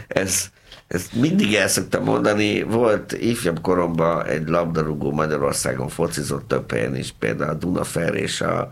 ezt mindig el szoktam mondani, volt ifjabb koromban egy labdarúgó Magyarországon focizott több helyen is, például a Dunafer és a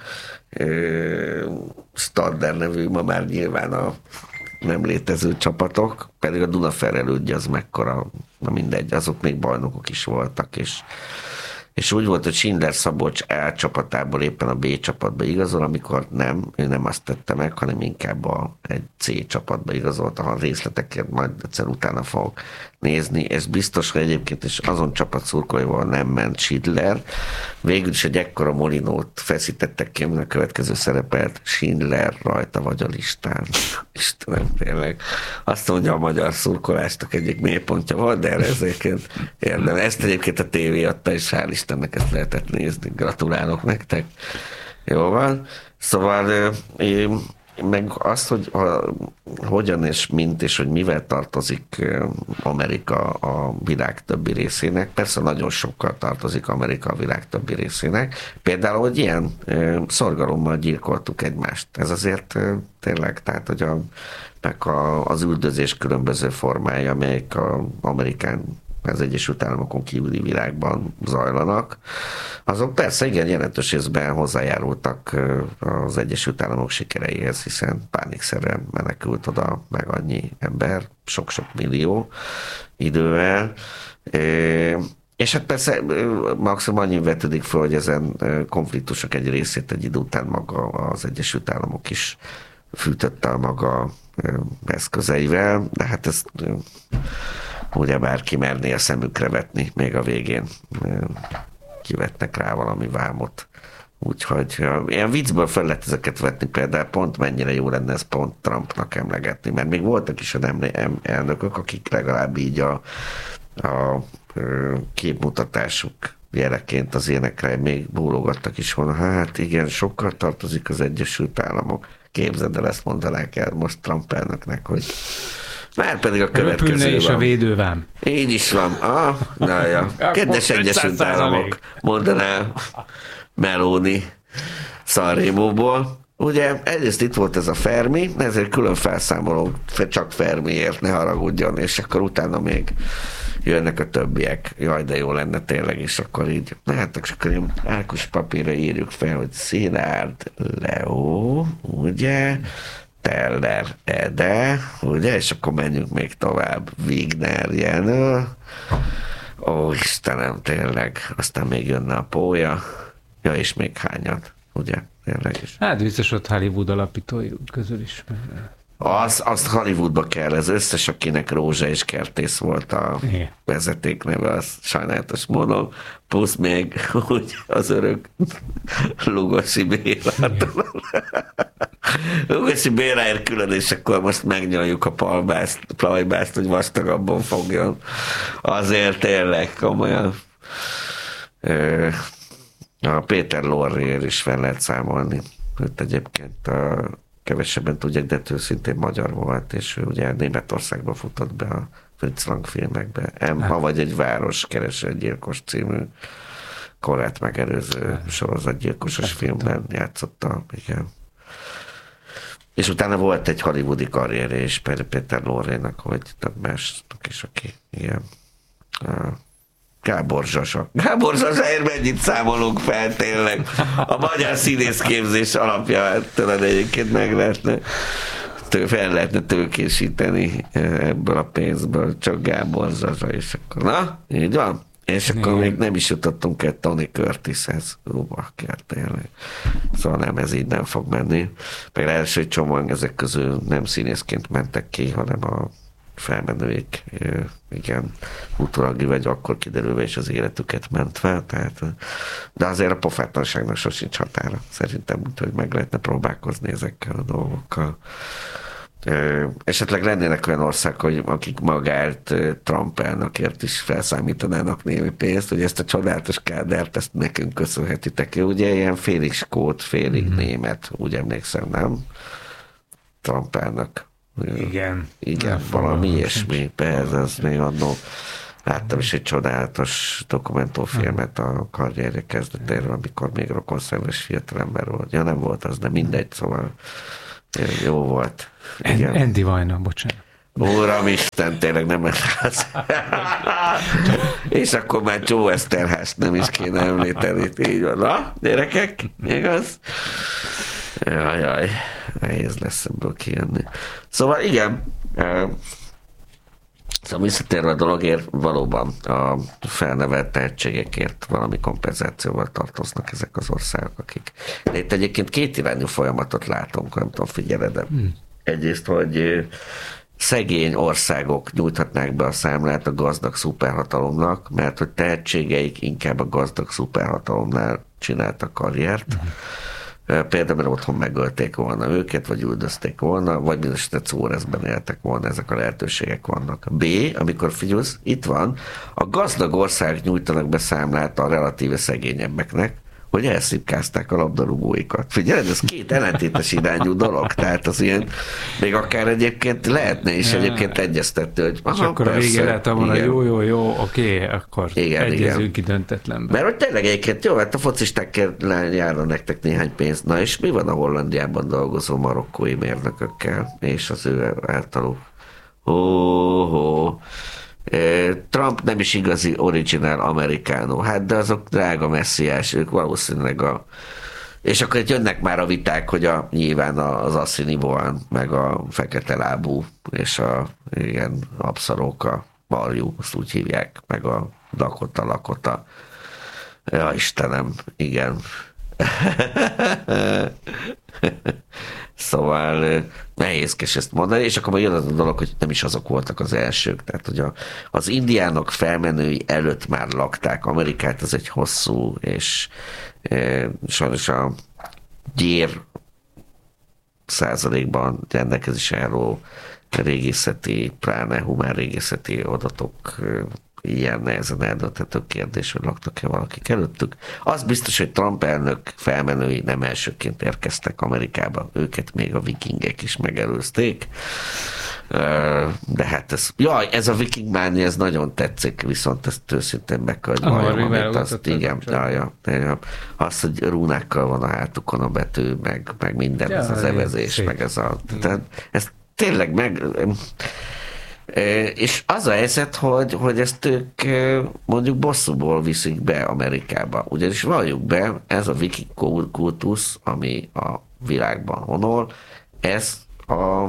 Stadler nevű, ma már nyilván a nem létező csapatok, pedig a Dunafer elődje az mekkora, na mindegy, azok még bajnokok is voltak, és úgy volt, hogy Schindler Szabolcs A csapatából éppen a B csapatba igazol, amikor ő nem azt tette meg, hanem inkább egy C csapatba igazolt, a részleteket majd egyszer utána fogok nézni. Ez biztos, hogy egyébként is azon csapat szurkolóival nem ment Schindler. Végül is egy ekkora molinót feszítettek ki, a következő szerepelt Schindler rajta vagy a listán. Istenem, tényleg. Azt mondja, a magyar szurkolásnak egyik mélypontja volt, de ezeket érdem. Ezt egyébként a tévé adta, és hál' Istennek ezt lehetett nézni. Gratulálok nektek. Jó van. Szóval meg azt, hogy hogyan és mint, és hogy mivel tartozik Amerika a világ többi részének. Persze nagyon sokkal tartozik Amerika a világ többi részének. Például, hogy ilyen szorgalommal gyilkoltuk egymást. Ez azért tényleg, tehát, hogy az üldözés különböző formája, amelyek Amerikán, az Egyesült Államokon kívüli világban zajlanak, azok persze igen jelentős részben hozzájárultak az Egyesült Államok sikereihez, hiszen pánikszerűen menekült oda meg annyi ember, sok-sok millió idővel, és hát persze maximum annyi vetődik fel, hogy ezen konfliktusok egy részét egy idő után maga az Egyesült Államok is fűtötte a maga eszközeivel, de hát ezt ugye bárki merné a szemükre vetni, még a végén kivetnek rá valami vámot. Úgyhogy ilyen viccből fel lehet ezeket vetni, például pont mennyire jó lenne ezt pont Trumpnak emlegetni, mert még voltak is a elnökök, akik legalább így a képmutatásuk jeleként az ilyenekre még bólogattak is volna. Hát igen, sokkal tartozik az Egyesült Államok. Képzeld el, ezt mondanák el most Trump elnöknek, hogy már pedig a következő Röpülne is van. a védővám. Így is van. Na ja. Kedves Egyesült Államok, mondaná Meloni Sanremóból. Ugye egyrészt itt volt ez a Fermi, ezért külön felszámolom csak Fermiért, ne haragudjon, és akkor utána még jönnek a többiek. Jaj, de jó lenne tényleg, és akkor így, hát akkor Ákos papírra írjuk fel, hogy Szilárd Leó, ugye, Teller Ede, ugye, és akkor menjünk még tovább. Wigner Jenő, ó, Istenem, tényleg, aztán még jönne a Pólya, ja, és még hányat, ugye, tényleg is. Hát biztos ott Hollywood alapítói közül is. Azt Hollywoodba kell, ez összes, akinek Rózsa és Kertész volt a vezetékneve, az sajnálatos módon, plusz még úgy az örök Lugosi Béla. Lugosi Béláért külön, és akkor most megnyaljuk a plajbászt, hogy vastagabban fogjon. Azért tényleg komolyan. A Péter Lorréért is fel lehet számolni. Őt egyébként kevesebben tudják, de őszintén magyar volt, és ő ugye Németországban futott be a Fritz Lang filmekbe. Emma vagy egy város keres egy gyilkos című korát megelőző sorozatgyilkosos filmben játszotta, igen. És utána volt egy hollywoodi karrierje is Péter Lorrénak, vagy több másnak is, aki ilyen Gábor Zsasa. Gábor Zsasaért mennyit számolunk fel tényleg? A magyar színészképzés alapja talán egyébként meg lehetne, fel lehetne tőkésíteni ebből a pénzből, csak Gábor Zsasa, és akkor na, így van. És akkor még nem is jutottunk el Tony Curtishez. Bakker, tényleg. Szóval nem, ez így nem fog menni. Például első csomag ezek közül nem színészként mentek ki, hanem a felmenőik, igen, utólag vagy akkor kiderülve is az életüket mentve, tehát, de azért a pofátlanságnak sosincs határa. Szerintem, hogy meg lehetne próbálkozni ezekkel a dolgokkal. Esetleg lennének olyan ország, hogy akik magált Trump elnökért is felszámítanának némi pénzt, hogy ezt a csodálatos kádert, ezt nekünk köszönhetitek. Ugye ilyen félig skót, félig német, úgy emlékszem, nem? Trump elnök. Igen, valami ilyesmi. Persze, az még annól láttam is egy csodálatos dokumentumfilmet a karrierje kezdetéről, amikor még rokonszerves fiatalember volt. Ja, nem volt az, de mindegy, szóval jó volt. Igen. Andy Vajna, bocsánat. Uramisten, tényleg nem ez. És akkor már Joe Eszterházt nem is kéne említeni. Így van. Na, gyerekek, igaz? Jaj, nehéz lesz ebből kijönni. Szóval igen, szóval visszatérve a dologért, valóban a felnevelt tehetségekért valami kompenzációval tartoznak ezek az országok, akik... De itt egyébként kétirányú folyamatot látunk, nem tudom, figyeled, de egyrészt, hogy szegény országok nyújthatnák be a számlát a gazdag szuperhatalomnak, mert hogy tehetségeik inkább a gazdag szuperhatalomnál csináltak karriert. Például, mert otthon megölték volna őket, vagy üldözték volna, vagy mindesetre Czórezben éltek volna, ezek a lehetőségek vannak. B, amikor figyelsz, itt van, a gazdag ország nyújtanak be számlát a relatíve szegényebbeknek, hogy elszipkázták a labdarúgóikat. Figyelj, ez két ellentétes irányú dolog, tehát az ilyen, még akár egyébként lehetne is egyébként egyeztető, hogy és akkor persze, a vége lehet volna, jó, oké, akkor egyezünk ki döntetlenben. Mert hogy tényleg egyébként jó, hát a focisták járna nektek néhány pénzt. Na és mi van a Hollandiában dolgozó marokkói mérnökökkel, és az ő általuk? Trump nem is igazi original amerikánó, hát de azok drága messziás, ők valószínűleg és akkor itt jönnek már a viták, hogy nyilván az assziniboan, meg a fekete lábú, és igen, abszarók, a barjú, azt úgy hívják, meg a lakota. Ja, Istenem, igen. Szóval nehézkes ezt mondani, és akkor jön az a dolog, hogy nem is azok voltak az elsők. Tehát, hogy az indiánok felmenői előtt már lakták Amerikát, ez egy hosszú, és sajnos a gyér százalékban rendelkezésre régészeti, pláne humán régészeti adatok ilyen nehezen eldönthető kérdés, hogy laktak-e valakik előttük. Az biztos, hogy Trump elnök felmenői nem elsőként érkeztek Amerikába, őket még a vikingek is megelőzték. De hát ez a viking mánia, ez nagyon tetszik, viszont ezt őszintén meg kell, hogy valljam, amit azt, igen, az, hogy rúnákkal van a hátukon a betű, meg minden, ez az evezés, szép. Meg ez tényleg és az a helyzet, hogy ezt ők mondjuk bosszúból viszik be Amerikába. Ugyanis valljuk be, ez a viking kultusz, ami a világban honol, ez a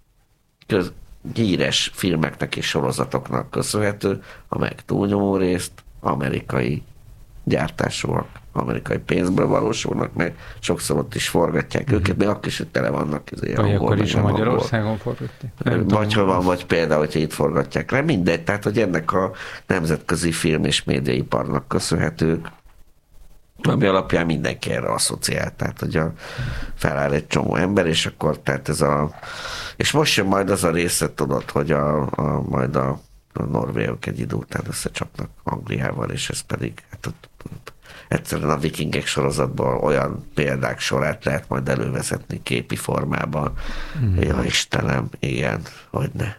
híres filmeknek és sorozatoknak köszönhető, amelyek túlnyomó részt amerikai gyártásúak, amerikai pénzből valósulnak meg, sokszor ott is forgatják őket, de akkor is, hogy tele vannak akkor is Magyarországon forgatják. Vagy ha van, vagy például, hogyha itt forgatják le, mindegy, tehát, hogy ennek a nemzetközi film és médiaiparnak köszönhetők, ami alapján mindenki erre asszociált, tehát, hogy feláll egy csomó ember, és akkor, tehát és most jön majd az a része, tudod, hogy majd a norvégok egy idő után összecsapnak Angliával, és ez pedig egyszerűen a vikingek sorozatból olyan példák sorát lehet majd elővezetni képi formában. Ja, Istenem, igen, hogyne.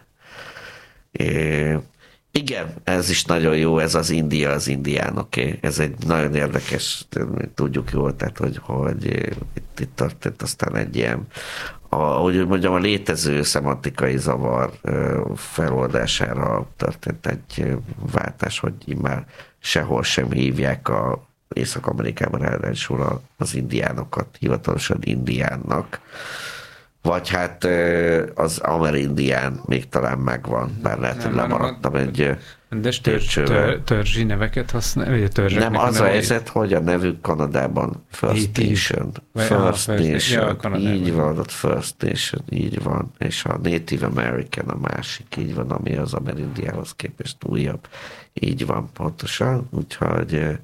Igen, ez is nagyon jó, ez az India, az indiánoké. Ez egy nagyon érdekes, tudjuk jól, tehát, hogy itt történt aztán egy ilyen, ahogy mondjam, a létező szemantikai zavar feloldására történt egy váltás, hogy már sehol sem hívják Észak-Amerikában ráadásul az indiánokat hivatalosan indiánnak, vagy hát az amerindián még talán megvan, bár lehet, hogy lemaradtam egy törzsi neveket használ? Nem, az a helyzet, hogy a nevük Kanadában First Nation. First Nation, így van, ott First Nation, így van, és a Native American a másik, így van, ami az amerindiához képest újabb. Így van, pontosan, úgyhogy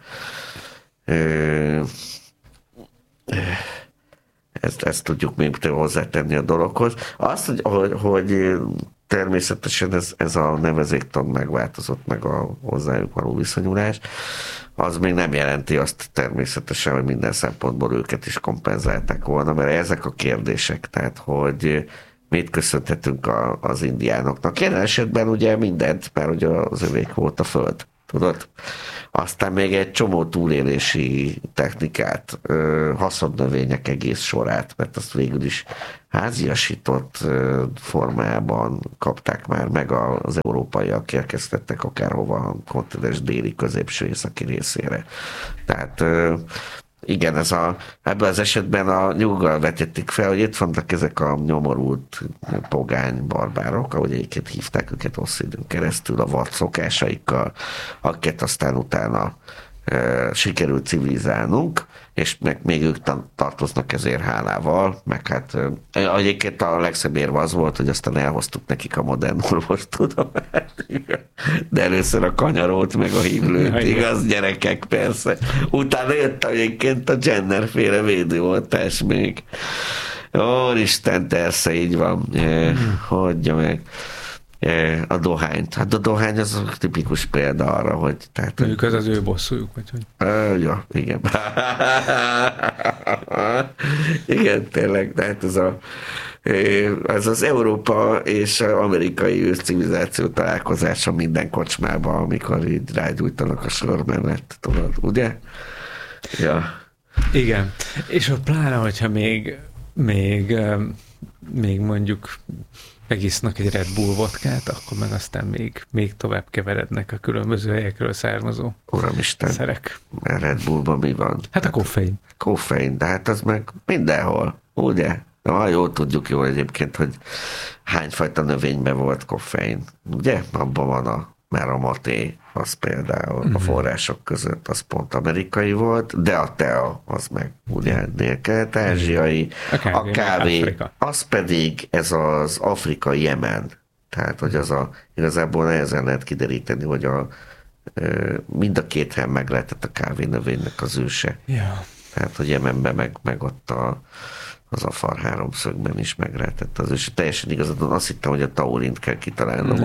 ezt tudjuk még hozzátenni a dologhoz. Azt, hogy természetesen ez a nevezéktan megváltozott, meg a hozzájuk való viszonyulás, az még nem jelenti azt természetesen, hogy minden szempontból őket is kompenzálták volna, mert ezek a kérdések, tehát hogy mit köszönhetünk az indiánoknak. Jelen esetben ugye mindent, mert ugye az övék volt a föld. tudod? Aztán még egy csomó túlélési technikát, haszonnövények egész sorát, mert azt végül is háziasított formában kapták már meg az európaiak, érkeztettek akárhova a kontinens déli, középső, északi részére. Tehát igen, ebben az esetben a nyuggal vetették fel, hogy itt vannak ezek a nyomorult pogány barbárok, ahogy egyébként hívták őket hosszú időn keresztül, a vad szokásaikkal, akiket aztán utána sikerült civilizálnunk, és még ők tartoznak ezért hálával, meg hát egyébként a legszebb érve az volt, hogy aztán elhoztuk nekik a modern orvostudományt, de először a kanyarót, meg a hívlőt, igaz, gyerekek, persze. Utána jött egyébként a Jenner-féle védőoltás még. Úristen, persze, így van. Hagyja meg. A dohányt. Hát a dohány az a tipikus példa arra, hogy... Tehát, mondjuk az ő bosszújuk, vagy hogy? Ja, igen. Igen, tényleg, tehát ez az Európa és amerikai őscivilizáció találkozása minden kocsmában, amikor így rágyújtanak a sor mellett, tudod, ugye? Ja. Igen. És a pláne, hogyha még mondjuk megisznak egy Red Bull vodkát, akkor meg aztán még tovább keverednek a különböző helyekről származó szerek. Red Bullban mi van? Hát a koffein. Koffein, de hát az meg mindenhol, ugye? Na, jól tudjuk jól egyébként, hogy hányfajta növényben volt koffein. Ugye? Abban van mert a maté, az például a források között az pont amerikai volt, de a tea az meg ugye délkelet-ázsiai, a kávé, az pedig ez az afrikai Jemen. Tehát, hogy igazából nehezen lehet kideríteni, hogy mind a két helyen meg lehetett a kávénövénynek az őse. Ja. Tehát, hogy Jemenben meg ott az Afar háromszögben is meg lehetett az őse. Teljesen igazad, azt hittem, hogy a taurint kell kitalálnom.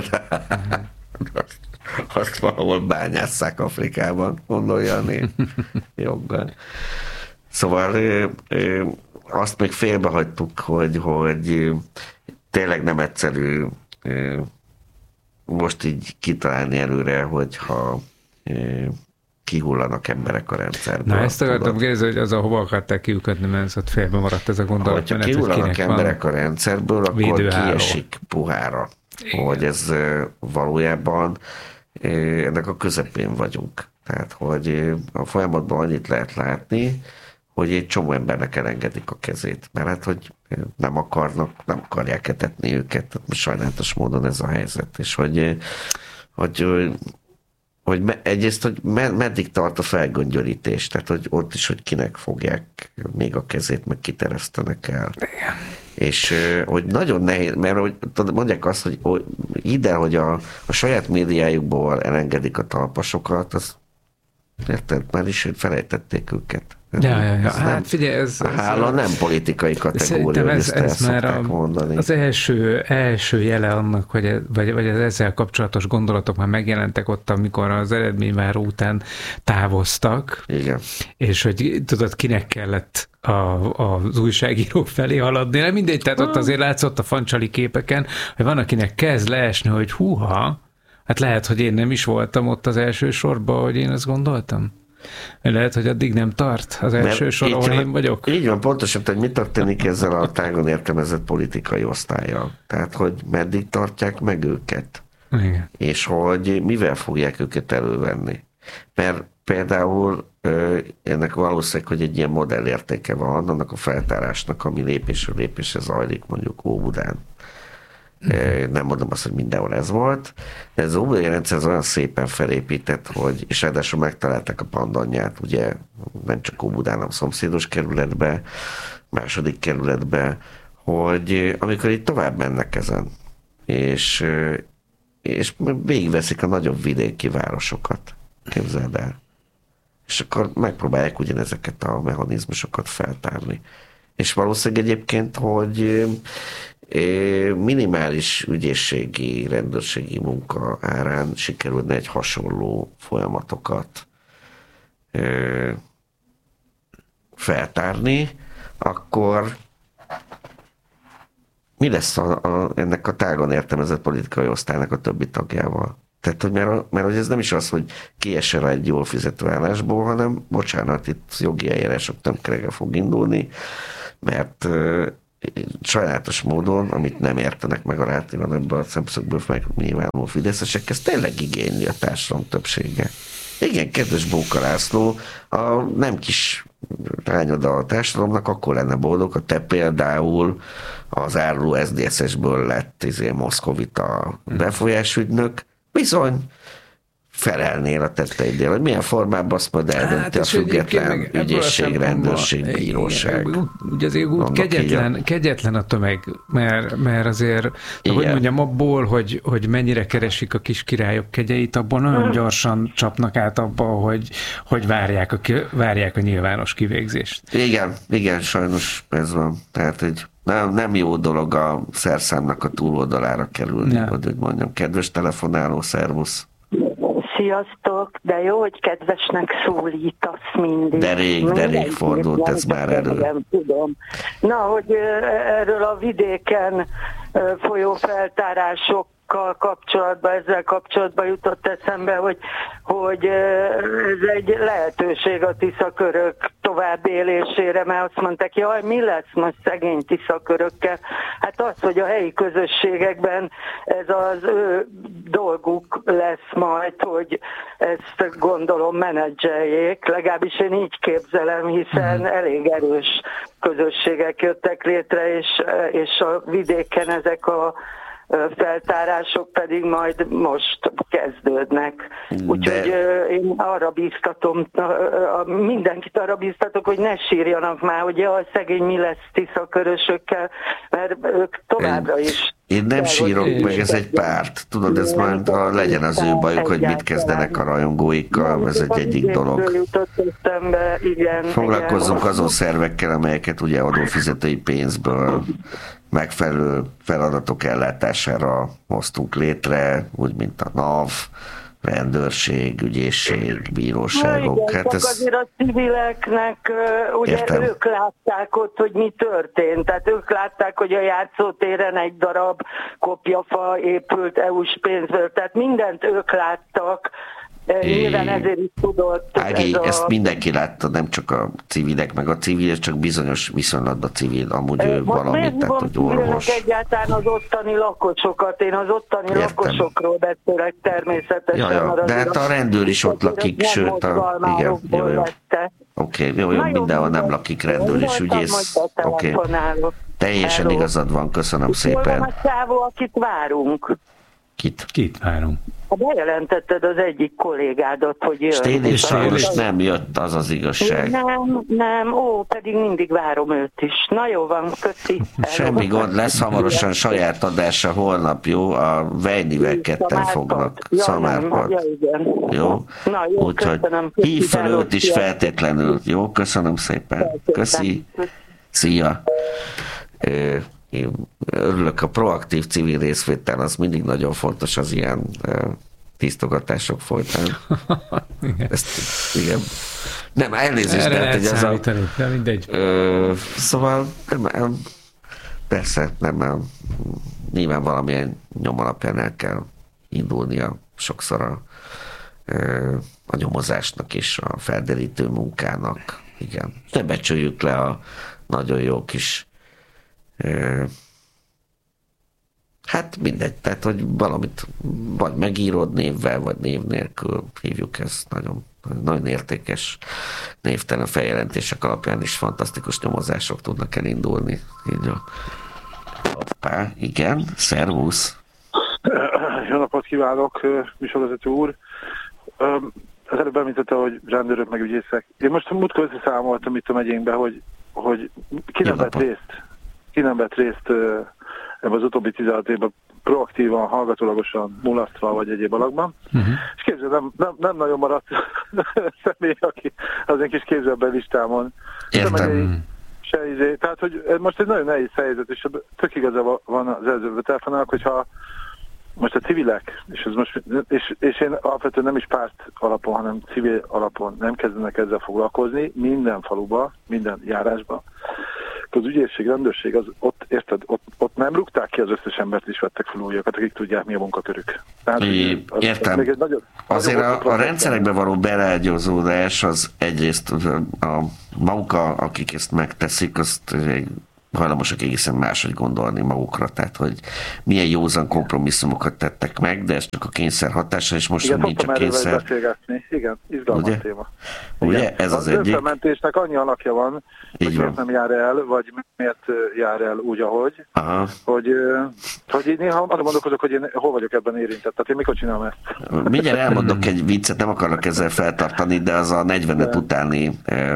Azt valahol bányásszák Afrikában, gondolja a nép joggal. Szóval azt még félbehagytuk, hogy tényleg nem egyszerű most így kitalálni előre, hogyha kihullanak emberek a rendszerből. Na, ezt akartam kérdezni, hogy az, hova akarták kiukadni, mert ott félbe maradt ez a gondolat. Ha kihullanak emberek a rendszerből, akkor kiesik puhára. Hogy ez valójában ennek a közepén vagyunk. Tehát, hogy a folyamatban annyit lehet látni, hogy egy csomó embernek elengedik a kezét. Mert hát, hogy nem akarják etetni őket. Tehát sajnálatos módon ez a helyzet. És hogy egyrészt, hogy meddig tart a felgöngyölítés, tehát hogy ott is, hogy kinek fogják még a kezét, meg kiteresztenek el. Igen. És hogy nagyon nehéz, mert hogy mondják azt, hogy ide, hogy a saját médiájukból elengedik a talpasokat, az érted, már is, hogy felejtették őket. Ja. Hát figyelj, hála nem politikai kategória, hogy ezt már mondani. Az első jele annak, vagy az ezzel kapcsolatos gondolatok már megjelentek ott, amikor az eredményváró után távoztak. Igen. És hogy tudod, kinek kellett az újságírók felé haladni. Nem mindegy, tehát ott azért látszott a fancsali képeken, hogy van, akinek kezd leesni, hogy húha, hát lehet, hogy én nem is voltam ott az első sorban, hogy én azt gondoltam. Lehet, hogy addig nem tart az első sor, ahol én vagyok. Így van, pontosan, hogy mit történik ezzel a tágon értelmezett politikai osztállyal. Tehát, hogy meddig tartják meg őket. Igen. És hogy mivel fogják őket elővenni. Mert például ennek valószínűleg, hogy egy ilyen modellértéke van annak a feltárásnak, ami lépésről lépésre zajlik, mondjuk Óbudán. Nem mondom azt, hogy mindenhol ez volt, de ez az óbudai rendszer az olyan szépen felépített, hogy, és ráadásul megtalálták a pandanyját, ugye nem csak Óbudán, hanem szomszédos kerületbe, második kerületbe, hogy amikor itt tovább mennek ezen, és végigveszik a nagyobb vidéki városokat, képzeld el. És akkor megpróbálják ugyanezeket a mechanizmusokat feltárni. És valószínűleg egyébként, hogy minimális ügyészségi, rendőrségi munka árán sikerülne egy hasonló folyamatokat feltárni, akkor mi lesz ennek a tágon értelmezett politikai osztálynak a többi tagjával? Tehát, hogy mert hogy ez nem is az, hogy kiesel egy jól fizető állásból, hanem bocsánat, itt jogi eljárások tömkereggel fog indulni, mert sajnálatos módon, amit nem értenek meg a rátéren ebben a szemszögből megnyilvánuló fideszesek, ez tényleg igényli a társadalom többsége. Igen, kedves Bóka László, a nem kis rányod a társadalomnak akkor lenne boldog, ha te például az áruló SZDSZ-ből lett moszkovita befolyásügynök, bizony felelnél a tetteidél, hogy milyen formában azt majd eldönti a független ügyészség, rendőrség, bíróság. Ugye azért úgy kegyetlen a tömeg, mert azért, hogy mondjam, abból, hogy mennyire keresik a kis királyok kegyeit, abból nagyon gyorsan csapnak át abba, hogy várják a nyilvános kivégzést. Igen, sajnos ez van. Tehát, hogy nem jó dolog a szerszámnak a túloldalára kerülni, hogy mondjam. Kedves telefonáló, szervusz! Sziasztok, de jó, hogy kedvesnek szólítasz mindig. De rég fordult ez már elő. Nem tudom. Na, hogy erről a vidéken folyó feltárásokkal kapcsolatban, ezzel kapcsolatban jutott eszembe, hogy ez egy lehetőség a tiszakörök továbbélésére, mert azt mondták, jaj, mi lesz most szegény tiszakörökkel? Hát az, hogy a helyi közösségekben ez az ő dolguk lesz majd, hogy ezt gondolom menedzseljék, legalábbis én így képzelem, hiszen elég erős közösségek jöttek létre, és a vidéken ezek a feltárások pedig majd most kezdődnek. Úgyhogy én arra bíztatom, mindenkit arra bíztatok, hogy ne sírjanak már, hogy jaj, szegény mi lesz tiszakörösökkel, mert ők továbbra is. Én nem sírok meg, ez egy párt. Tudod, ez majd legyen az ő bajuk, hogy mit kezdenek a rajongóikkal, ez egy egyik dolog. Foglalkozzunk azon szervekkel, amelyeket ugye adófizetői pénzből megfelelő feladatok ellátására hoztunk létre, úgy, mint a NAV, rendőrség, ügyészség, bíróságok. Igen, hát ez... azért a civileknek, ugye értem. Ők látták ott, hogy mi történt. Tehát ők látták, hogy a játszótéren egy darab kopjafa épült EU-s pénzből. Tehát mindent ők láttak. Nyilván ezért is tudott. Ági, ezt mindenki látta, nem csak a civilek, meg a civil, csak bizonyos viszonylatban civil, amúgy valamit, tehát hogy orvos. Egyáltalán az ottani lakosokat, én az ottani lakosokról beszélek természetesen. Ja, de hát a rendőr is ott lakik, sőt, igen, jó. Oké, jó, mindenhol nem lakik rendőr és ügyész. Oké. Teljesen igazad van, köszönöm szépen. Hol van a csávó, akit várunk? Kit várunk? Bejelentetted az egyik kollégádat, hogy jön. És nem jött, az az igazság. Nem, pedig mindig várom őt is. Na jó van, köszi. Semmi gond, lesz hamarosan saját adása holnap, jó? A Vejnivel ketten fognak. Szamárpad. Jó? Na jó, úgyhogy hívj fel őt is feltétlenül. Jó, köszönöm szépen. Köszi. Szia. Én örülök, a proaktív civil részvétel, az mindig nagyon fontos az ilyen tisztogatások folytán. Igen. Nem, elnézést, de ez a... de mindegy. Szóval persze, nyilván valamilyen nyom alapján el kell indulnia sokszor a nyomozásnak és a felderítő munkának. Igen. Ne becsüljük le a nagyon jó kis hát mindegy, tehát, hogy valamit vagy megírod névvel, vagy név nélkül hívjuk, ezt nagyon, nagyon értékes névtelen feljelentések alapján is fantasztikus nyomozások tudnak elindulni. Így a... Hoppá, igen, szervusz! Jó napot kívánok, műsorvezető úr! Az előbb említette, hogy rendőrök meg ügyészek. Én most múltkor összeszámoltam itt a megyénkben, hogy ki nem vett részt ebben az utóbbi 16 évben proaktívan, hallgatólagosan, mulasztva vagy egyéb alakban. És képzeld, nem nagyon maradt személy, aki az én kis képzelben listámon. Értem. Tehát, hogy most egy nagyon nehéz helyzet, és tök igaza van az előzőben telefonálok, hogyha most a civilek, és én alapvetően nem is párt alapon, hanem civil alapon nem kezdenek ezzel foglalkozni, minden faluba, minden járásba, az ügyészség, rendőrség, az ott, érted, ott nem rúgták ki az összes embert, is vettek fel újakat, akik tudják, mi a munkakörük. Tehát, értem. Azért a rendszerekbe való beleágyazódás az egyrészt a maguk, akik ezt megteszik, azt hajlamosak egészen máshogy gondolni magukra, tehát hogy milyen józan kompromisszumokat tettek meg, de ez csak a kényszer hatása, és most nincs a kényszer. Igen, izgalmas téma. Ugye? Ez az egyik. Az önfelmentésnek annyi alakja van, hogy miért nem jár el, vagy miért jár el úgy, ahogy, hogy én néha arra gondolkozok, hogy én hol vagyok ebben érintett, tehát én mikor csinálom ezt. Mindjárt elmondok egy viccet, nem akarok ezzel feltartani, de az a 45 utáni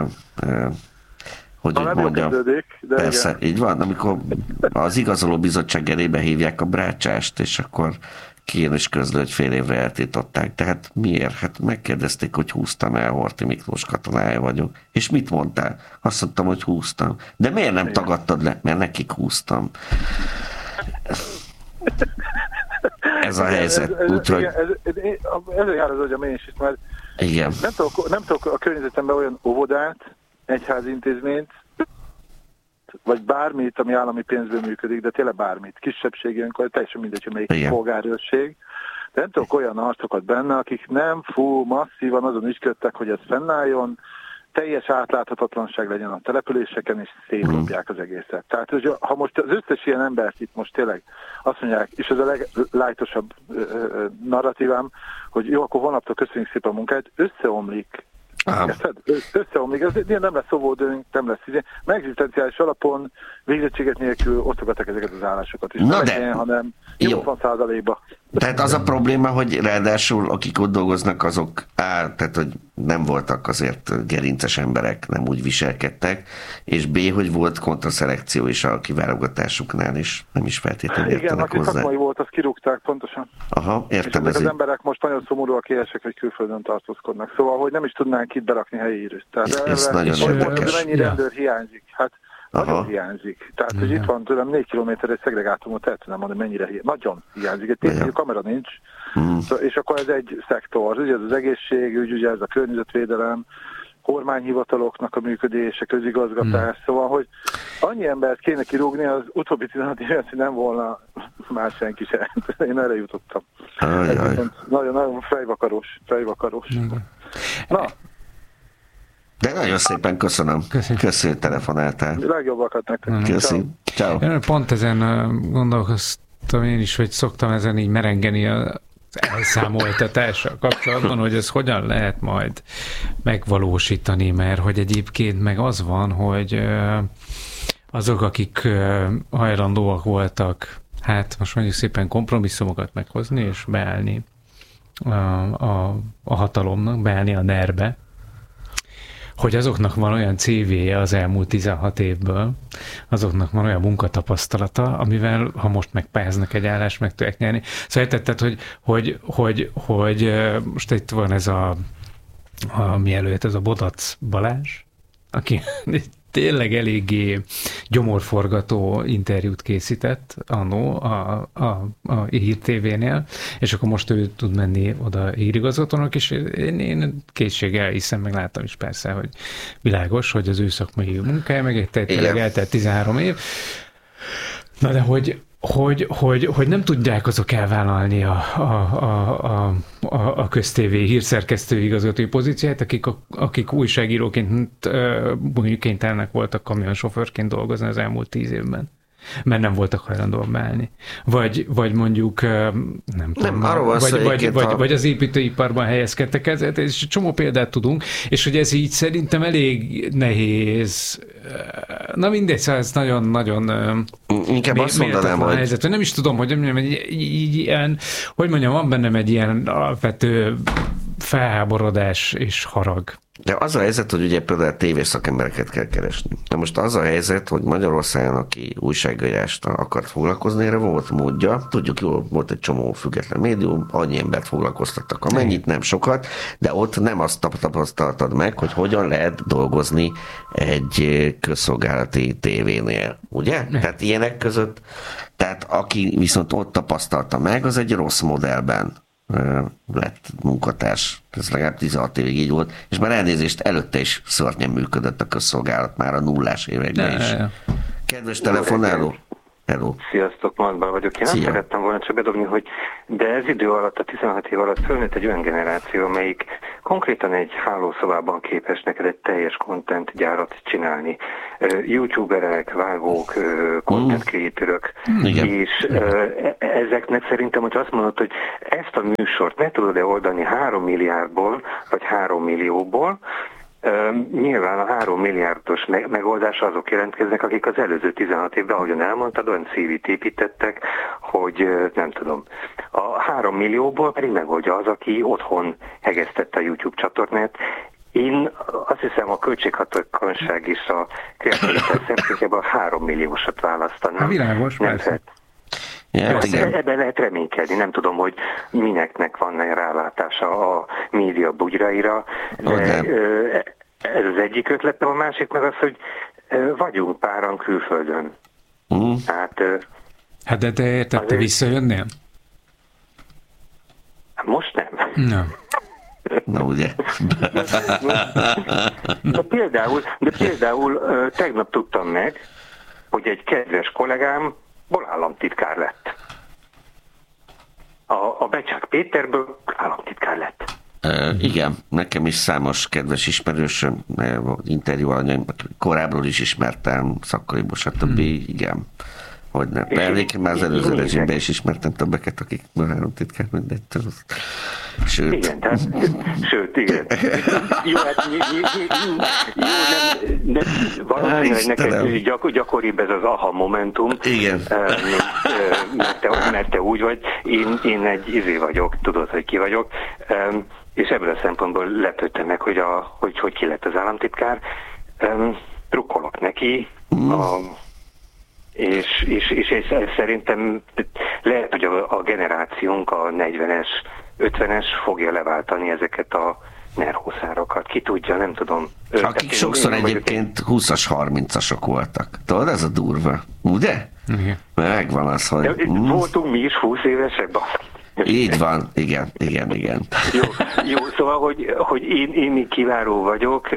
hogy mondjam. Persze, igen. Így van, amikor az igazoló bizottság elébe hívják a Brácsást, és akkor kijön és közlő, hogy fél évre eltiltották. Tehát miért? Hát megkérdezték, hogy húztam el, Horthy Miklós katonája vagyok. És mit mondtál? Azt mondtam, hogy húztam. De miért nem tagadtad le? Mert nekik húztam. Ez a helyzet. Úgyhogy... Ez jár az agyam én is, mert igen. Nem tudok a környezetemben olyan óvodát, egyházintézményt, vagy bármit, ami állami pénzből működik, de tényleg bármit, kisebbségi önkormányzat, teljesen mindegy, hogy melyik polgárőrség, de nem tudok olyan arcokat benne, akik nem masszívan azon ügyködtek, hogy ez fennálljon, teljes átláthatatlanság legyen a településeken, és szétdobják az egészet. Tehát, hogy ha most az összes ilyen embert itt most tényleg azt mondják, és ez a leglájtosabb narratívám, hogy jó, akkor holnaptól köszönjük szépen a munkát, összeomlik. Összeomlik, ez nem lesz szóvódőnk, nem lesz megzisztenciális alapon, végzettséget nélkül osztogatják ezeket az állásokat is. Na de, hanem 80%-ba. Tehát az a probléma, hogy ráadásul akik ott dolgoznak, azok tehát hogy nem voltak azért gerinces emberek, nem úgy viselkedtek, és B, hogy volt kontraszelekció is a kiválogatásuknál is, nem is feltétlenül értenek hozzá. Igen, aki szakmai volt, azt kirúgták pontosan. Aha, értem. És az emberek most nagyon szomorúak, éhesek, hogy külföldön tartózkodnak. Szóval, hogy nem is tudnánk itt berakni helyi írőt. Ez nagyon érdekes. Mennyi rendőr hiányzik? Hát nagyon hiányzik. Tehát, hogy itt van tőlem 4 kilométer egy szegregátumot, el tudnám mondani, mennyire nagyon hiányzik. Egy tényleg kamera nincs, és akkor ez egy szektor. Ugye ez az egészségügy, ugye ez a környezetvédelem, kormányhivataloknak a működése, közigazgatás, szóval, hogy annyi embert kéne kirúgni, az utóbbi 16 évet, hogy nem volna már senki se. Én erre jutottam. Nagyon fejvakaros. Na. De nagyon szépen köszönöm. Köszönöm, telefonáltál. Legjobbakat nektek. Köszönöm. Ciao. Pont ezen gondolkoztam én is, hogy szoktam ezen így merengeni az elszámoltatással kapcsolatban, hogy ez hogyan lehet majd megvalósítani, mert hogy egyébként meg az van, hogy azok, akik hajlandóak voltak, hát most mondjuk szépen kompromisszumokat meghozni, és beállni a hatalomnak, beállni a NER-be, hogy azoknak van olyan CV-je az elmúlt 16 évből, azoknak van olyan munkatapasztalata, amivel, ha most megpályáznak egy állást, meg tudják nyerni. Szóval értetted, hogy most itt van ez mielőtt ez a Bodac Balázs, aki tényleg eléggé gyomorforgató interjút készített annó a Hír TV-nél, és akkor most ő tud menni oda hírigazgatónak, és én készséggel hiszem, meg láttam is persze, hogy világos, hogy az ő szakmai munkája, meg tényleg eltelt 13 év. Na de hogy nem tudják azok elvállalni a köztévé hírszerkesztő igazgatói pozícióját, akik újságíróként mondjuk kénytelenek voltak kamionsofőrként dolgozni az elmúlt 10 évben. Mert nem voltak hajlandóak beállni. Vagy mondjuk, nem tudom, vagy az építőiparban helyezkedtek ezzel, és csomó példát tudunk, és hogy ez így szerintem elég nehéz. Na mindegy, szóval ez nagyon-nagyon inkább azt mondanám, hogy helyzet. Nem is tudom, hogy ilyen, hogy mondjam, van bennem egy ilyen alapvető felháborodás és harag. De az a helyzet, hogy ugye például tévészakembereket kell keresni. Na most az a helyzet, hogy Magyarországon, aki újságírást akart foglalkozni, erre volt módja. Tudjuk jól, volt egy csomó független médium, annyi embert foglalkoztattak, amennyit, nem sokat, de ott nem azt tapasztaltad meg, hogy hogyan lehet dolgozni egy közszolgálati tévénél, ugye? Tehát ilyenek között, tehát aki viszont ott tapasztalta meg, az egy rossz modellben lett munkatárs. Ez legalább 16 évig így volt, és már elnézést előtte is szörnyen működött a közszolgálat, már a nullás években is. Kedves telefonáló! Hello. Sziasztok, Markban vagyok. Én nem szerettem volna csak bedobni, hogy de ez idő alatt, a 16 év alatt fölnőtt egy olyan generáció, amelyik konkrétan egy hálószobában képes neked egy teljes content gyárat csinálni. YouTuberek, vágók, content creatorök, és ezeknek szerintem, hogy azt mondod, hogy ezt a műsort meg tudod-e oldani 3 milliárdból, vagy 3 millióból, nyilván a 3 milliárdos megoldásra azok jelentkeznek, akik az előző 16 évben, ahogyan elmondtad, olyan CV-t építettek, hogy nem tudom. A 3 millióból pedig megoldja az, aki otthon hegesztette a YouTube csatornát. Én azt hiszem, a költséghatékonyság és a kreativitás szempontjából 3 milliósat választanám. Világos, persze. Ebben lehet reménykedni. Nem tudom, hogy mineknek van rálátása a média bugyraira, de ez az egyik ötletem, a másik meg az, hogy vagyunk páran külföldön. Hát de te érted, te visszajönnél? Most nem. Nem. Na ugye. De például tegnap tudtam meg, hogy egy kedves kollégámból államtitkár lett. A Becsák Péterből államtitkár lett. Igen, nekem is számos kedves ismerősöm, interjú alanyaim, korábbról is ismertem, szakkoriból, stb. Igen. Hogy nem. Elnékem már az előző rezsimben is ismertem többeket, akik államtitkár mindegy. Sőt. Igen, tehát, igen. Jó, hát nem, valószínűleg neked gyakoribb ez az aha momentum. Igen. Mert te úgy vagy, én egy izé vagyok, tudod, hogy ki vagyok, és ebből a szempontból lepődtem meg, hogy ki lett az államtitkár. Drukkolok neki, és szerintem lehet, hogy a generációnk, a 40-es, 50-es fogja leváltani ezeket a nerhószárokat. Ki tudja, nem tudom. Akik sokszor egyébként 20-as, 30-asok voltak. Tudod, ez a durva. Ugye? Igen. Megvan az, hogy... De voltunk mi is 20 évesek, baszki. Így van, igen. Jó, szóval, hogy én még kiváló vagyok,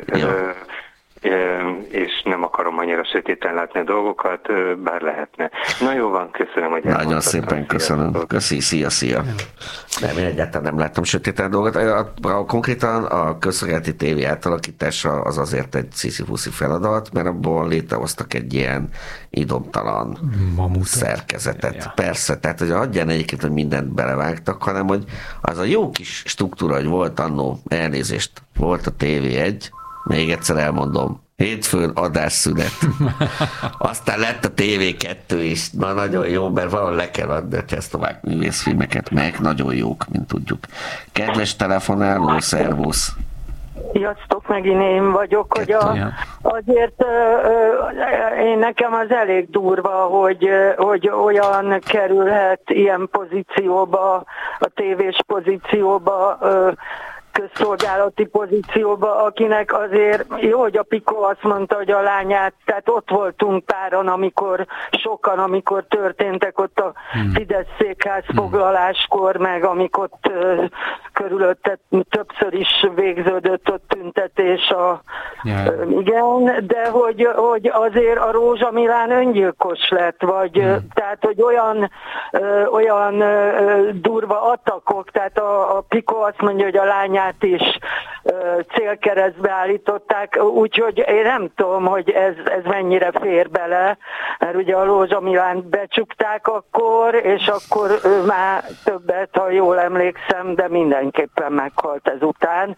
és nem akarom annyira sötéten látni a dolgokat, bár lehetne. Na jó van, köszönöm, hogy elmondtad. Nagyon szépen köszönöm. Köszi, szia. Nem, én egyáltalán nem láttam sötéten a dolgot. Konkrétan a közszolgálati tévé átalakítása az azért egy sziszi-fuszi feladat, mert abból létrehoztak egy ilyen idomtalan szerkezetet. Ja. Persze, tehát hogy adján egyébként, hogy mindent belevágtak, hanem hogy az a jó kis struktúra, hogy volt annó, elnézést, volt a TV1, még egyszer elmondom, hétfőn adásszünet. Aztán lett a TV2 is. Na, nagyon jó, mert valahol le kell adni a csehszlovák művészfilmeket, meg nagyon jók, mint tudjuk. Kedves telefonáló, szervusz! Sziasztok, megint én vagyok, hogy azért én nekem az elég durva, hogy olyan kerülhet ilyen pozícióba, a tévés pozícióba, közszolgálati pozícióba, akinek azért jó, hogy a Piko azt mondta, hogy a lányát, tehát ott voltunk páran, amikor történtek ott a Fidesz székház foglaláskor, meg amikor ott körülötte többször is végződött ott tüntetés igen, de hogy azért a Rózsa Milán öngyilkos lett, vagy tehát, hogy olyan durva attakok, tehát a Piko azt mondja, hogy a lányát is célkeresztbe állították, úgyhogy én nem tudom, hogy ez mennyire fér bele, mert ugye a Rózsa Milánt becsukták akkor, és akkor ő már többet, ha jól emlékszem, de mindenképpen meghalt ezután.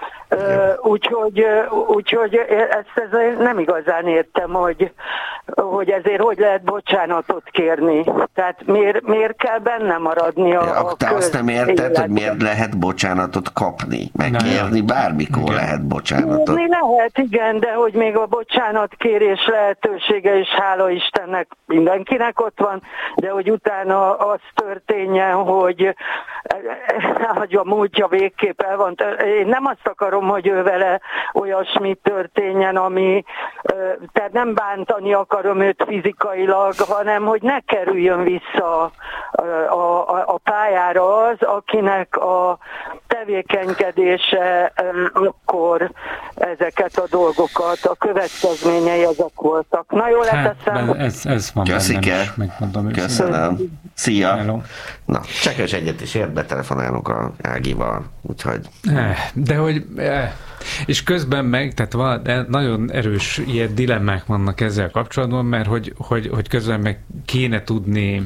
Úgyhogy ezt nem igazán értem, hogy ezért hogy lehet bocsánatot kérni. Tehát miért kell benne maradni a te azt nem érted, hogy miért lehet bocsánatot kapni, megkérni bármikor lehet bocsánatot. Lehet, igen, de hogy még a bocsánatkérés lehetősége is, hála Istennek, mindenkinek ott van, de hogy utána az történjen, hogy a múltja végképp el van. Én nem azt akarom, hogy ő vele olyasmi történjen, ami, tehát nem bántani akarom őt fizikailag, hanem hogy ne kerüljön vissza a pályára az, akinek a tevékenykedése akkor ezeket a dolgokat, a következményei ezek voltak. Na jól leteszem. Ez van Köszike. Megmondom. Köszönöm. Szia. Hello. Na, csekkes egyet is ért, betelefonálunk a Ágival, úgyhogy... De hogy... És közben meg, tehát nagyon erős ilyen dilemmák vannak ezzel kapcsolatban, mert hogy közben meg kéne tudni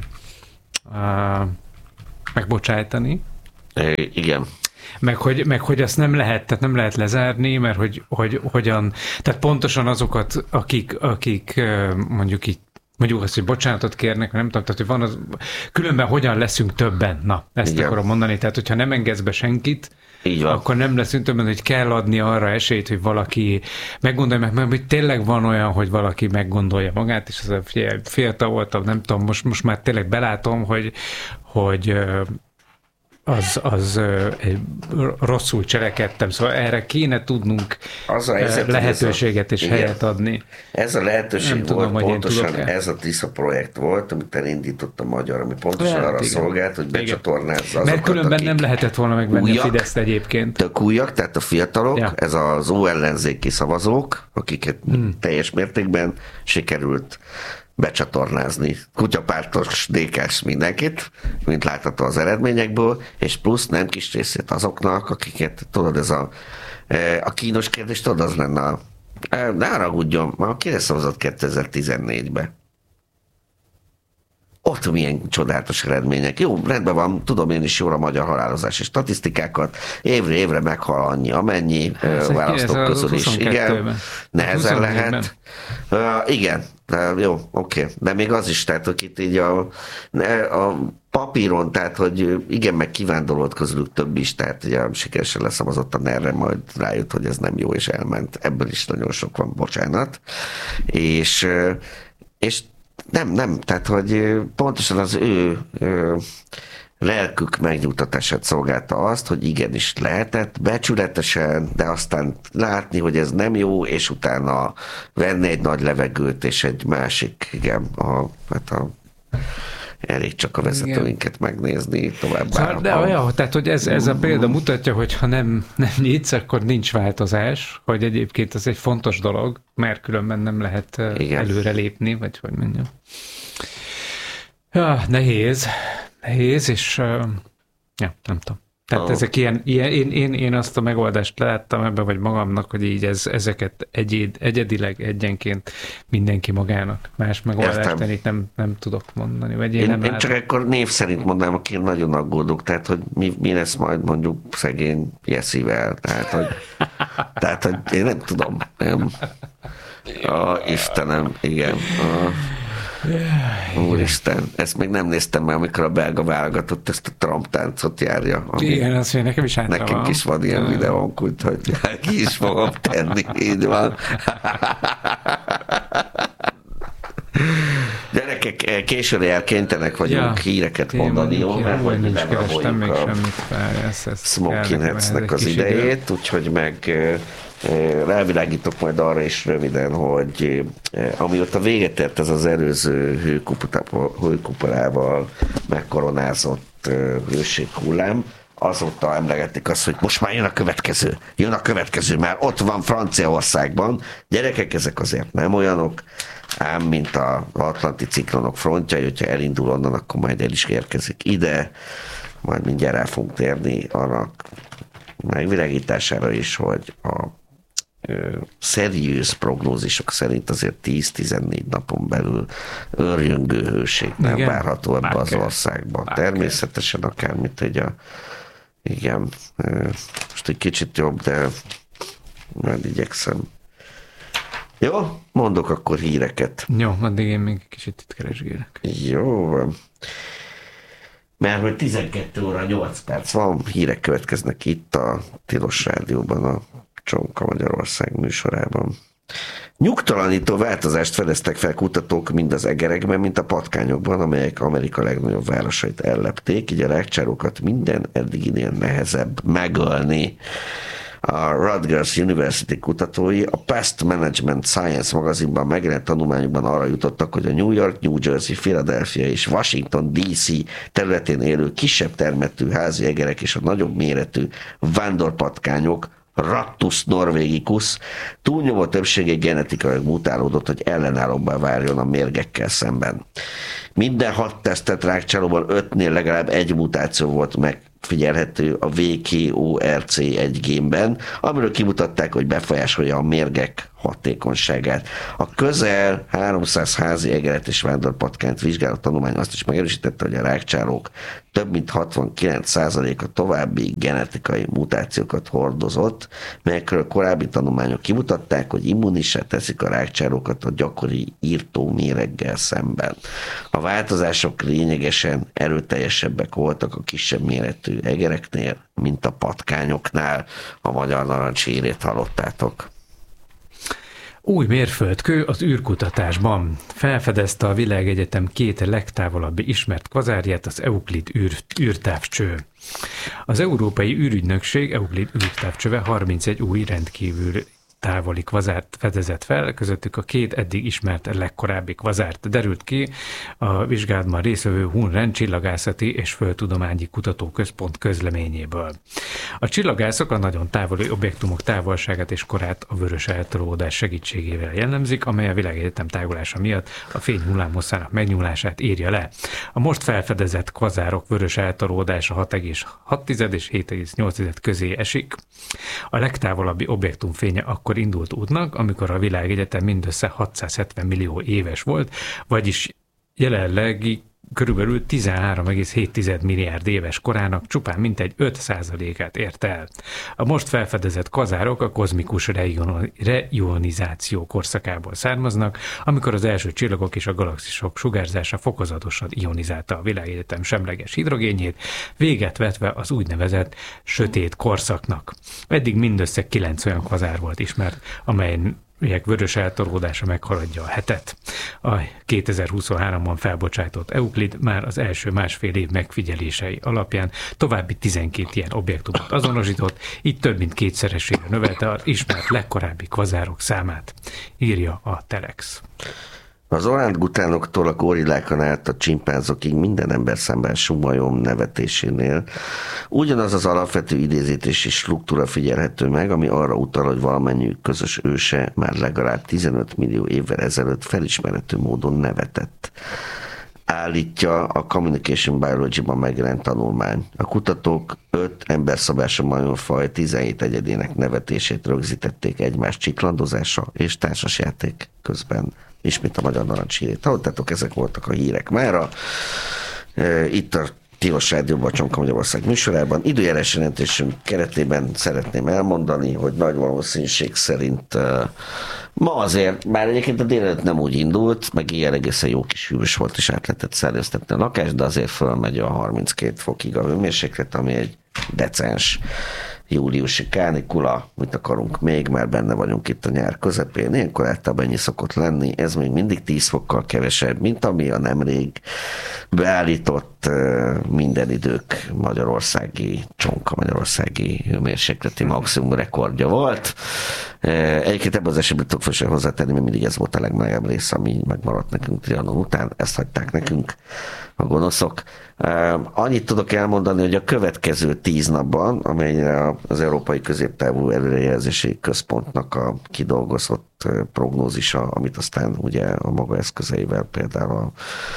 megbocsájtani. Igen. Meg hogy azt nem lehet, tehát nem lehet lezárni, mert hogy hogyan, tehát pontosan azokat, akik mondjuk azt, hogy bocsánatot kérnek, nem tudom, tehát hogy van az, különben hogyan leszünk többen, na, ezt igen. Akarom mondani, tehát hogyha nem engedsz be senkit, akkor nem leszünk többen, hogy kell adni arra esélyt, hogy valaki meggondolja, mert hogy tényleg van olyan, hogy valaki meggondolja magát, és az fiatal voltam, nem tudom, most már tényleg belátom, hogy az rosszul cselekedtem, szóval erre kéne tudnunk lehetőséget és helyet adni. Ez a lehetőség volt, pontosan ez a Tisza projekt volt, amit elindított a Magyar, ami pontosan arra szolgált, hogy becsatornázza azokat, mert különben nem lehetett volna megvenni a Fideszt egyébként. Tök újak, tehát a fiatalok, ez az óellenzéki szavazók, akiket teljes mértékben sikerült becsatornázni kutyapártos, DK-s mindenkit, mint látható az eredményekből, és plusz nem kis részét azoknak, akiket, tudod, ez a kínos kérdés, tudod, az lenne ne haragudjon, ma kire szavazott 2014-ben? Ott milyen csodálatos eredmények. Jó, rendben van, tudom én is jól a magyar halálozási statisztikákat. Évre meghal annyi, amennyi választók közül is. Igen, nehezen lehet. Igen, jó, oké. De még az is, tehát, hogy itt így a papíron, tehát, hogy igen, meg kivándorolt közülük több is, tehát ugye sikeresen leszavazott a NER-re, majd rájött, hogy ez nem jó, és elment. Ebből is nagyon sok van, bocsánat. És nem, tehát, hogy pontosan az ő lelkük megnyugtatását szolgálta azt, hogy igenis lehetett becsületesen, de aztán látni, hogy ez nem jó, és utána venni egy nagy levegőt, és egy másik, igen, elég csak a vezetőinket megnézni, tovább. De olyan, tehát, hogy ez a példa mutatja, hogy ha nem nyitsz, akkor nincs változás, hogy egyébként ez egy fontos dolog, mert különben nem lehet előrelépni, vagy hogy mondjam. Ja, nehéz, és nem tudom. Tehát ezek ilyen én azt a megoldást láttam ebben, vagy magamnak, hogy így ezeket egyedileg, egyenként mindenki magának. Más megoldást én itt nem tudok mondani. Vagy én csak akkor név szerint mondanám, aki nagyon aggódok, tehát hogy mi lesz majd mondjuk szegény Jesszivel. Tehát, hogy én nem tudom. Istenem, igen. Úristen, ezt még nem néztem már, amikor a belga válogatott ezt a Trump táncot járja. Igen, azt mondja, nekem is hátra van. Nekünk is van ilyen videónk, úgyhogy ki is fogom tenni, így van. Gyerekek, későre elkénytelenek vagyunk híreket mondani, jó? Mert hogy nem raboljuk a Smoking Heads-nek az idejét, úgyhogy meg rávilágítok majd arra is röviden, hogy amióta véget ért ez az előző hőkuporával megkoronázott hőséghullám, azóta emlegetik azt, hogy most már jön a következő, már ott van Franciaországban. Gyerekek, ezek azért nem olyanok, ám mint az atlanti ciklonok frontjai, hogyha elindul onnan, akkor majd el is érkezik ide, majd mindjárt rá fogunk térni annak megvilágítására is, hogy a szeriős prognózisok szerint azért 10-14 napon belül őrjöngő hőség nem várható ebbe az országban. Természetesen akármit, hogy igen, most egy kicsit jobb, de majd igyekszem. Jó, mondok akkor híreket. Jó, addig én még kicsit itt keresgélek. Jó van. mert hogy 12 óra 8 perc van, hírek következnek itt a Tilos Rádióban, a Csonka Magyarország műsorában. Nyugtalanító változást fedeztek fel kutatók mind az egerekben, mint a patkányokban, amelyek Amerika legnagyobb városait ellepték, így a rágcsárókat minden eddiginél nehezebb megölni. A Rutgers University kutatói a Pest Management Science magazinban megjelent tanulmányokban arra jutottak, hogy a New York, New Jersey, Philadelphia és Washington DC területén élő kisebb termetű házi egerek és a nagyobb méretű vándorpatkányok, Rattus norvegicus túlnyomó többsége genetikailag mutálódott, hogy ellenállóbbá váljon a mérgekkel szemben. Minden 6 tesztelt rágcsálóban 5-nél legalább egy mutáció volt megfigyelhető a VKORC1 génben, amiről kimutatták, hogy befolyásolja a mérgek hatékonyságát. A közel 300 házi egeret és vándorpatkányt vizsgáló tanulmány azt is megerősítette, hogy a rágcsálók több mint 69%-a további genetikai mutációkat hordozott, melyekről korábbi tanulmányok kimutatták, hogy immunissá teszik a rágcsálókat a gyakori írtó méreggel szemben. A változások lényegesen erőteljesebbek voltak a kisebb méretű egereknél, mint a patkányoknál. A magyar narancshírét hallottátok. Új mérföldkő az űrkutatásban. Felfedezte a világegyetem 2 legtávolabbi ismert kvazárját, az Euklid űrtávcső. Az Európai űrügynökség Euklid űrtávcsöve 31 új rendkívül távoli kvazárt fedezett fel, közöttük a 2 eddig ismert legkorábbi kvazárt. Derült ki a vizsgálatban résztvevő Hun-Ren Csillagászati és Földtudományi Kutatóközpont közleményéből. A csillagászok a nagyon távoli objektumok távolságát és korát a vörös eltolódás segítségével jellemzik, amely a világegyetem tágulása miatt a fény hullámhosszának megnyúlását írja le. A most felfedezett kvazárok vörös eltolódása 6,6 és 7,8 közé esik. A legtávolabbi objektum fénye akkor indult útnak, amikor a világegyetem mindössze 670 millió éves volt, vagyis jelenlegi körülbelül 13,7 milliárd éves korának csupán mintegy 5%-át ért el. A most felfedezett kvazárok a kozmikus reionizáció korszakából származnak, amikor az első csillagok és a galaxisok sugárzása fokozatosan ionizálta a világegyetem semleges hidrogénjét, véget vetve az úgynevezett sötét korszaknak. Eddig mindössze 9 olyan kvazár volt ismert, amelyek vörös eltolódása meghaladja a 7-et. A 2023-ban felbocsátott Euklid már az első másfél év megfigyelései alapján további 12 ilyen objektumot azonosított, így több mint 2-szeresére növelte az ismert legkorábbi kvazárok számát, írja a Telex. Az orángutánoktól a gorillákon át a csimpánzokig minden ember szemben sumajom nevetésénél ugyanaz az alapvető idézítési struktúra figyelhető meg, ami arra utal, hogy valamennyiük közös őse már legalább 15 millió évvel ezelőtt felismerhető módon nevetett, állítja a Communication Biology-ban megjelent tanulmány. A kutatók 5 emberszabású majomfaj 17 egyedének nevetését rögzítették egymás csiklandozása és társasjáték közben. Ismét a magyar narancshírét hallottátok, ezek voltak a hírek mára. Itt a Tilos Rádióban, a Csonka Magyarország műsorában. Időjárás jelentésünk keretében szeretném elmondani, hogy nagy valószínűség szerint ma azért, már egyébként a délelőtt nem úgy indult, meg ilyen egészen jó kis hűvös volt, és át lehetett szellőztetni a lakást, de azért fölmegy a 32 fokig a hőmérséklet, ami egy decens júliusi kánikula, mit akarunk még, már benne vagyunk itt a nyár közepén, ilyenkor általában ennyi szokott lenni, ez még mindig 10 fokkal kevesebb, mint ami a nemrég beállított minden idők Csonka Magyarországi hőmérsékleti maximum rekordja volt. Egyébként ebben az esetben tudok fel hozzátenni, mert mindig ez volt a legmelegebb rész, ami megmaradt nekünk Trianon után, ezt hagyták nekünk a gonoszok. Annyit tudok elmondani, hogy a következő 10 napban, amelyre az Európai Középtávú Előrejelzési Központnak a kidolgozott prognózisa, amit aztán ugye a maga eszközeivel például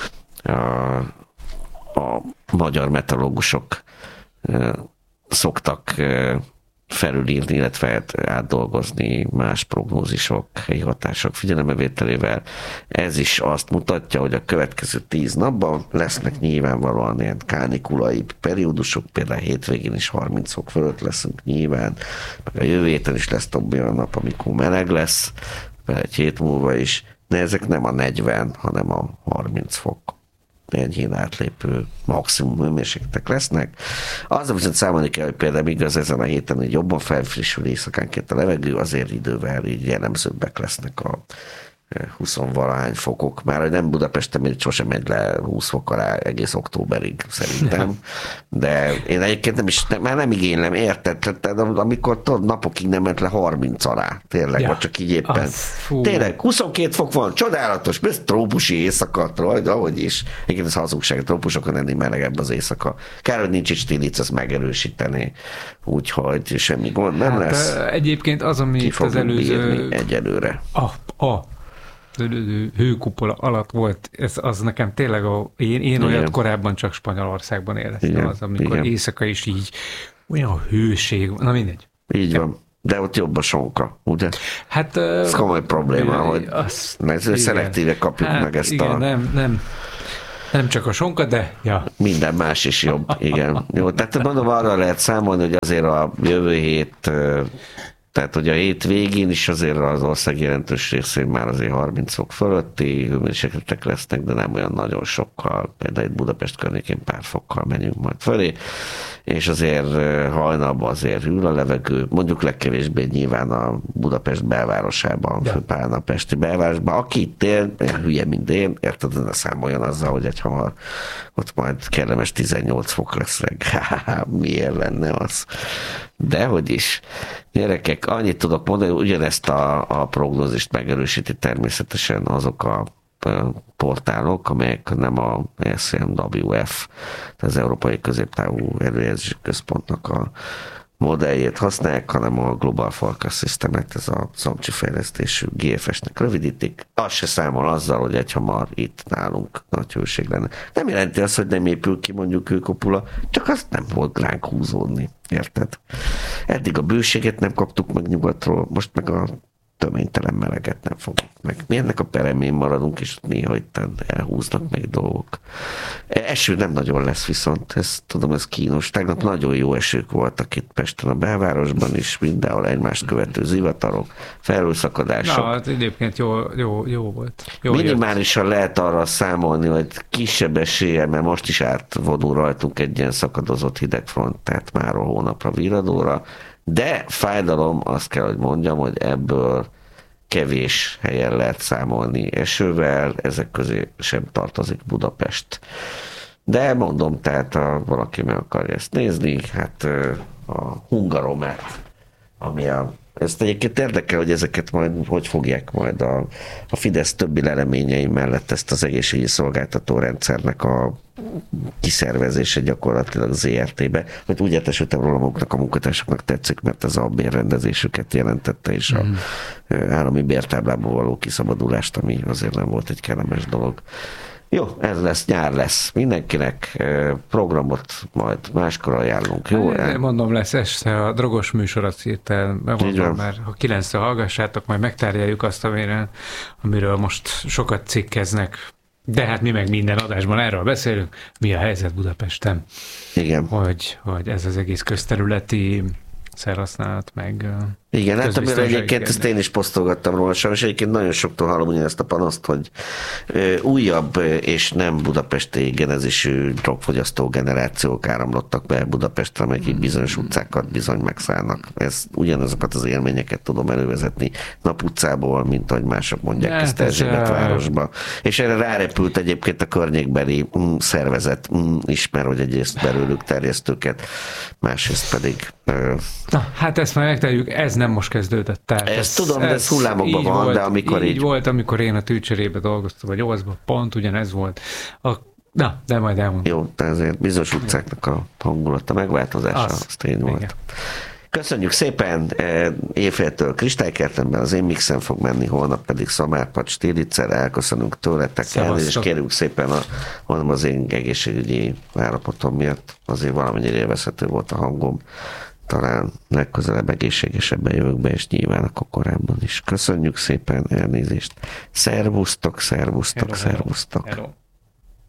a magyar meteorológusok szoktak felülírni, illetve átdolgozni más prognózisok, helyi hatások figyelembevételével. Ez is azt mutatja, hogy a következő 10 napban lesznek nyilvánvalóan ilyen kánikulai periódusok, például hétvégén is 30 fok fölött leszünk nyilván, meg a jövő héten is lesz több olyan nap, amikor meleg lesz, egy hét múlva is, de ezek nem a 40, hanem a 30 fok enyhén átlépő maximum hőmérsékletek lesznek. Azzal viszont számolni kell, hogy például igaz ezen a héten, hogy jobban felfrissül éjszakánként a levegő, azért idővel így jellemzőbbek lesznek a 20-valahány fokok. Már hogy nem Budapesten, még sosem megy le 20 fok alá egész októberig szerintem. De én egyébként már nem igénylem, érted? Tehát, amikor napokig nem ment le 30 alá, tényleg, vagy csak így éppen. Tényleg, 22 fok van, csodálatos, ez trópusi éjszaka, de ahogy is. Egyébként ez hazugság, trópusokon ennél melegebb az éjszaka. Kár, hogy nincs is Stilic, ezt megerősíteni. Úgyhogy semmi gond nem lesz. Egyébként az, ami itt az előző... egyelőre. Hőkupola alatt volt, az nekem tényleg, én olyat korábban csak Spanyolországban éreztem, az, amikor éjszaka is így olyan hőség, na mindegy. Így van. De ott jobb a sonka, ugye? Hát... Ez komoly probléma, hogy szelektíve kapjuk meg ezt nem csak a sonka, de ja. Minden más is jobb, igen. Jó, tehát mondom, arra lehet számolni, hogy azért a jövő hét, tehát hogy a hét végén is azért az ország jelentős részén már azért 30 fok fölötti hőmérsékletek lesznek, de nem olyan nagyon sokkal, például itt Budapest környékén pár fokkal menjünk majd fölé, és azért hajnalban azért hűl a levegő, mondjuk legkevésbé nyilván a Budapest belvárosában, főpálna a pesti belvárosban, aki itt él, olyan hülye, mint én, érted, ne számoljon azzal, hogy egyhamar ott majd kellemes 18 fok lesz miért lenne az. Dehogy is. Gyerekek, annyit tudok mondani, ugyanezt a prognózist megerősíti természetesen azok a portálok, amelyek nem a SMWF, az Európai Középtávú Előjelzési Központnak a modelljét használják, hanem a Global Forecast Systemet, ez a szomcsi fejlesztésű GFS-nek rövidítik. Az se számol azzal, hogy egyhamar itt nálunk nagy hőség lenne. Nem jelenti azt, hogy nem épül ki mondjuk hőkupula, csak azt nem volt ránk húzódni. Érted? Eddig a bőséget nem kaptuk meg nyugatról, most meg a töménytelen meleget nem fogjuk meg. Mi ennek a peremén maradunk, és néha itt elhúznak meg dolgok. Eső nem nagyon lesz viszont, tudom, ez kínos. Tegnap nagyon jó esők voltak itt Pesten a belvárosban is, mindenhol egymást követő zivatarok, felhőszakadások. Na, egyébként jó volt. Minimálisan lehet arra számolni, hogy kisebb esélye, mert most is átvonul rajtunk egy ilyen szakadozott hidegfront, tehát már a hónapra viradóra, de fájdalom, azt kell, hogy mondjam, hogy ebből kevés helyen lehet számolni esővel, ezek közé sem tartozik Budapest. De mondom, tehát ha valaki meg akarja ezt nézni, hát a Hungaromet, ami ezt egyébként érdekel, hogy ezeket majd hogy fogják majd a Fidesz többi leleményei mellett ezt az egészségügyi szolgáltató rendszernek a kiszervezése gyakorlatilag ZRT-be, hogy úgy értesültem róla maguknak a munkatársaknak tetszik, mert ez a bérrendezésüket jelentette, és a állami bértáblából való kiszabadulást, ami azért nem volt egy kellemes dolog. Jó, ez lesz, nyár lesz. Mindenkinek programot majd máskor ajánlunk. Jó? Mondom, lesz este a drogos műsorat szétel, megmondom, mert ha 9-re hallgassátok, majd megtárgyaljuk azt, amiről most sokat cikkeznek. De hát mi meg minden adásban erről beszélünk. Mi a helyzet Budapesten? Igen. Hogy ez az egész közterületi szerhasználat, meg... Igen, hát amire egyébként ezt én is posztolgattam róla, sajnos egyébként nagyon soktól hallom ugyanezt a panaszt, hogy újabb és nem budapesti genezisű drogfogyasztó generációk áramlottak be Budapestre, amelyek bizonyos utcákat bizony megszállnak. Ez ugyanazokat az élményeket tudom elővezetni Nap utcából, mint ahogy mások mondják ezt Erzsébetvárosba. És erre rárepült egyébként a környékbeli szervezet is, mert hogy egyrészt belőlük terjesztőket, másrészt pedig... Na, hát ezt már megteljük, ez nem most kezdődött. Tehát ezt tudom, de ez hullámokban van, volt, de amikor így volt, amikor én a Tűcserébe dolgoztam, vagy 8-ban, pont ugyanez volt. De majd elmondom. Jó, de azért bizonyos utcáknak a hangulata megváltozása, az tény volt. Köszönjük szépen, éjféltől Kristálykertemben az én mixen fog menni, holnap pedig Szamárpad Stiliccel, elköszönünk tőletek, és kérjük szépen, mondom, az én egészségügyi állapotom miatt azért valamennyire élvezhető volt a hangom. Talán legközelebb egészségesebben jövök be, és nyilván akkor korábban is. Köszönjük szépen, elnézést. Szervusztok. Hello.